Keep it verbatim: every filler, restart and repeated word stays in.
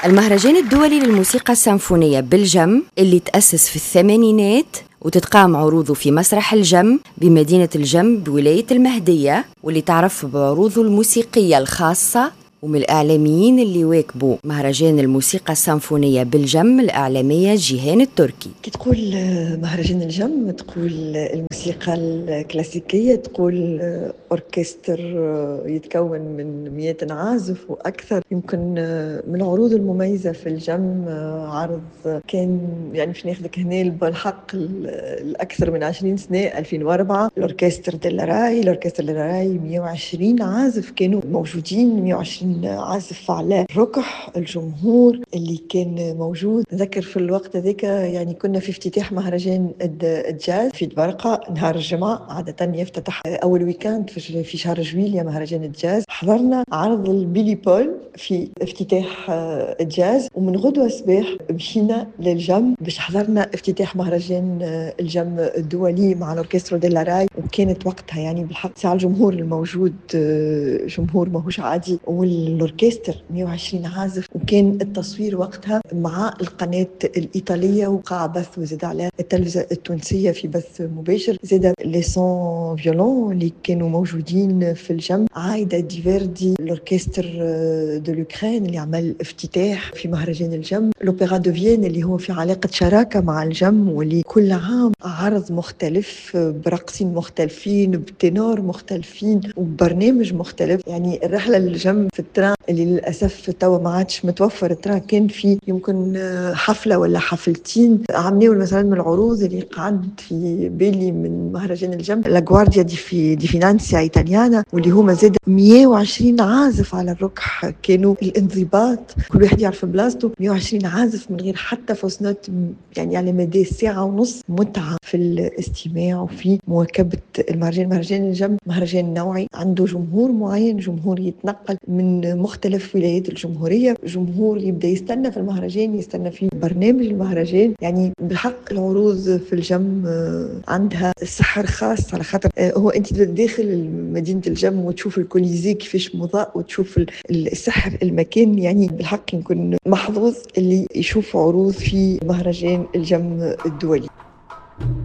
المهرجان الدولي للموسيقى السيمفونية بالجم اللي تأسس في الثمانينات وتتقام عروضه في مسرح الجم بمدينة الجم بولاية المهدية، واللي تعرف بعروضه الموسيقية الخاصة. ومن الإعلاميين اللي يواكبوا مهرجان الموسيقى السيمفونية بالجم الإعلامية جيهان التركي. كي تقول مهرجان الجم تقول الموسيقى الكلاسيكية، تقول أوركستر يتكون من مئة عازف وأكثر. يمكن من العروض المميزة في الجم عرض كان يعني باش ناخذك هنا بالحق الأكثر من عشرين سنة، ألفين وأربعة، الأوركستر ديلاراي. الأوركستر ديلاراي مئة وعشرين عازف كانوا موجودين، مئة وعشرين عازف على ركح. الجمهور اللي كان موجود، نذكر في الوقت هذاك يعني كنا في افتتاح مهرجان الجاز في دبرقة نهار الجمعة، عادة يفتتح أول ويكاند في شهر جويلية مهرجان الجاز. حضرنا عرض البيلي بول في افتتاح الجاز، ومن غدوة صباح مشينا للجم باش حضرنا افتتاح مهرجان الجم الدولي مع الأوركسترو ديلاراي. وكانت وقتها يعني بالحق ساعة الجمهور الموجود جمهور ماهوش عادي، والأوركستر مئة وعشرين عازف، وكان التصوير وقتها مع القناة الإيطالية وقع بث، وزاد على التلفزة التونسية في بث مباشر. زاد لي سون فيولون اللي كانوا موجودين في الجم، عايدة ديفيردي الأوركستر دو لوكرين اللي عمل افتتاح في مهرجان الجم، الأوبرا دو فيين اللي هو في علاقة شراكة مع الجم، واللي كل عام عرض مختلف برقصين مختلفين بتنور مختلفين وبرنامج مختلف. يعني الرحلة للجم في التران اللي للأسف توا ما عادش متوفر، التران كان في يمكن حفلة ولا حفلتين عملوا مثلا من العروض اللي قعدت في بالي من مهرجان الجم، لا جوارديا دي في دي فينانسيا ايطاليانا، واللي هما زاد مئة وعشرين عازف على الركح. كانوا الانضباط كل واحد يعرف بلاصته، مئة وعشرين عازف من غير حتى فوسنوت، يعني على مدى ساعة ونص متعة في الاستماع وفي مواكبة المهرجان. مهرجان الجم مهرجان نوعي، عنده جمهور معين، جمهور يتنقل من مختلف ولايات الجمهورية، جمهور يبدأ يستنى في المهرجان، يستنى في برنامج المهرجان. يعني بالحق العروض في الجم عندها سحر خاص، على خاطر هو انت داخل مدينة الجم وتشوف الكوليزي كيفاش مضاء، وتشوف السحر المكان. يعني بالحق يكون محظوظ اللي يشوف عروض في مهرجان الجم الدولي.